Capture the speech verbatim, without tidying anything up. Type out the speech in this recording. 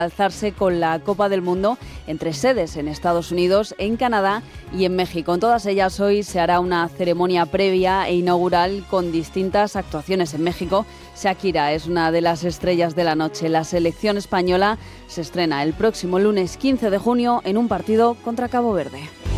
alzarse con la Copa del Mundo entre sedes en Estados Unidos, en Canadá y en México. En todas ellas hoy se hará una ceremonia previa e inaugural con distintas actuaciones. En México, Shakira es una de las estrellas de la noche. La selección española se estrena el próximo lunes quince de junio en un partido contra Cabo Verde.